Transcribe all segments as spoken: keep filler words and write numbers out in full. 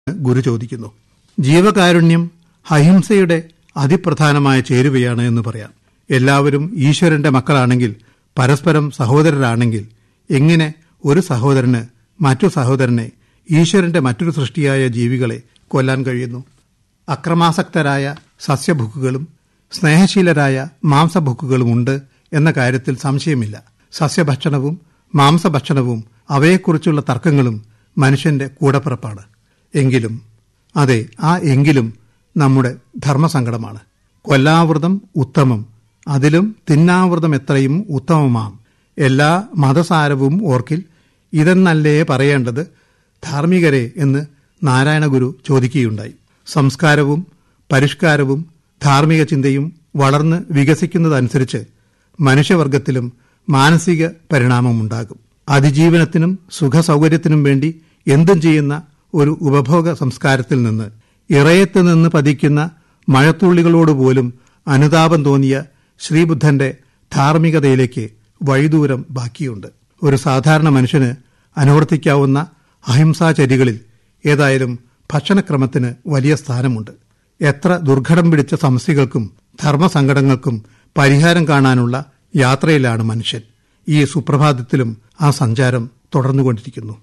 ഗുരു ചോദിക്കുന്നു. ജീവകാരുണ്യം അഹിംസയുടെ അതിപ്രധാനമായ ചേരുവയാണ് എന്ന് പറയാം. എല്ലാവരും ഈശ്വരന്റെ മക്കളാണെങ്കിൽ, പരസ്പരം സഹോദരരാണെങ്കിൽ, എങ്ങനെ ഒരു സഹോദരന് മറ്റു സഹോദരനെ, ഈശ്വരന്റെ മറ്റൊരു സൃഷ്ടിയായ ജീവികളെ കൊല്ലാൻ കഴിയുന്നു? അക്രമാസക്തരായ സസ്യഭുക്കുകളും സ്നേഹശീലരായ മാംസഭുക്കുകളുമുണ്ട് എന്ന കാര്യത്തിൽ സംശയമില്ല. സസ്യഭക്ഷണവും മാംസഭക്ഷണവും അവയെക്കുറിച്ചുള്ള തർക്കങ്ങളും മനുഷ്യന്റെ കൂടപ്പിറപ്പാണ്. എങ്കിലും, അതെ, ആ എങ്കിലും നമ്മുടെ ധർമ്മസങ്കടമാണ്. കൊല്ലാവൃതം ഉത്തമം, അതിലും തിന്നാവൃതം എത്രയും ഉത്തമമാം. എല്ലാ മതസാരവും ഓർക്കിൽ ഇതെന്നല്ലേ പറയേണ്ടത് ധാർമ്മികരെ എന്ന് നാരായണഗുരു ചോദിക്കുകയുണ്ടായി. സംസ്കാരവും പരിഷ്കാരവും ധാർമ്മിക ചിന്തയും വളർന്ന് വികസിക്കുന്നതനുസരിച്ച് മനുഷ്യവർഗത്തിലും മാനസിക പരിണാമമുണ്ടാകും. അതിജീവനത്തിനും സുഖസൗകര്യത്തിനും വേണ്ടി എന്തും ചെയ്യുന്ന ഒരു ഉപഭോഗ സംസ്കാരത്തിൽ നിന്ന് ഇറയത്ത് നിന്ന് പതിക്കുന്ന മഴത്തുള്ളികളോടുപോലും അനുതാപം തോന്നിയ ശ്രീബുദ്ധന്റെ ധാർമ്മികതയിലേക്ക് വഴിദൂരം ബാക്കിയുണ്ട്. ഒരു സാധാരണ മനുഷ്യന് അനുവർത്തിക്കാവുന്ന അഹിംസാചര്യകളിൽ ഏതായാലും ഭക്ഷണക്രമത്തിന് വലിയ സ്ഥാനമുണ്ട്. എത്ര ദുർഘടം പിടിച്ച സമസ്യകൾക്കും ധർമ്മസങ്കടങ്ങൾക്കും പരിഹാരം കാണാനുള്ള യാത്രയിലാണ് മനുഷ്യൻ. ഈ സുപ്രഭാതത്തിലും ആ സഞ്ചാരം തുടർന്നുകൊണ്ടിരിക്കുന്നു.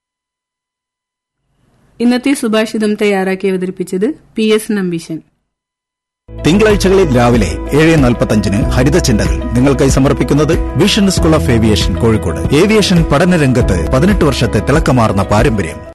ഇന്നത്തെ സുഭാഷിതം തയ്യാറാക്കി അവതരിപ്പിച്ചത് പി എസ് നമ്പീശൻ. തിങ്കളാഴ്ചകളിൽ രാവിലെ ഏഴ് നാൽപ്പത്തഞ്ചിന് ഹരിതചിന്തകൾ നിങ്ങൾക്കായി സമർപ്പിക്കുന്നത് vision school of aviation Kozhikode. Aviation പഠനരംഗത്ത് പതിനെട്ട് വർഷത്തെ തിളക്കമാർന്ന പാരമ്പര്യം.